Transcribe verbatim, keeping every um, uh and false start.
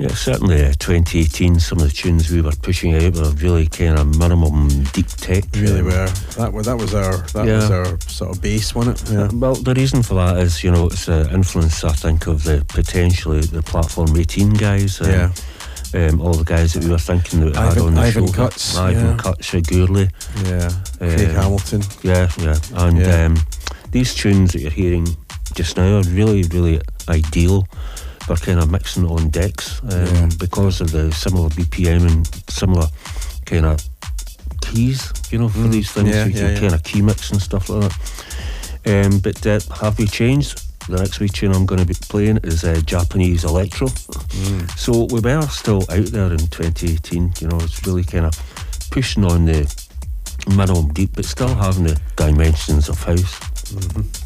Yeah, certainly uh, twenty eighteen, some of the tunes we were pushing out were really kind of minimum deep tech. Really um, were. That, that was our that yeah. was our sort of base, wasn't it? Yeah. Well, the reason for that is, you know, it's the uh, influence, I think, of the potentially the Platform eighteen guys. Um, yeah. Um, all the guys that we were thinking that we had Ivan, on the Ivan show. Cuts. Ivan yeah. Cuts, Gurley. Yeah. Um, Craig Hamilton. Yeah, yeah. And yeah. Um, these tunes that you're hearing just now are really, really ideal for kind of mixing on decks um, yeah. because of the similar B P M and similar kind of keys, you know, for mm. these things. Yeah, you yeah, can yeah. kind of key mix and stuff like that. Um, but uh, have we changed? The next wee tune I'm going to be playing is uh, Japanese Electro. Mm. So we were still out there in twenty eighteen, you know, it's really kind of pushing on the minimum deep, but still having the dimensions of house. Mm-hmm.